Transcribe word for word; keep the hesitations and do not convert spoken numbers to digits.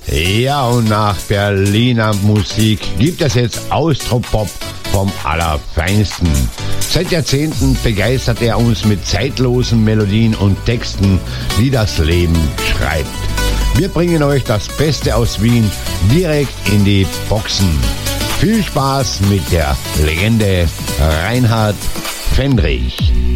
Ja, und nach Berliner Musik gibt es jetzt Austropop vom Allerfeinsten. Seit Jahrzehnten begeistert er uns mit zeitlosen Melodien und Texten, die das Leben schreibt. Wir bringen euch das Beste aus Wien direkt in die Boxen. Viel Spaß mit der Legende Reinhard Fendrich.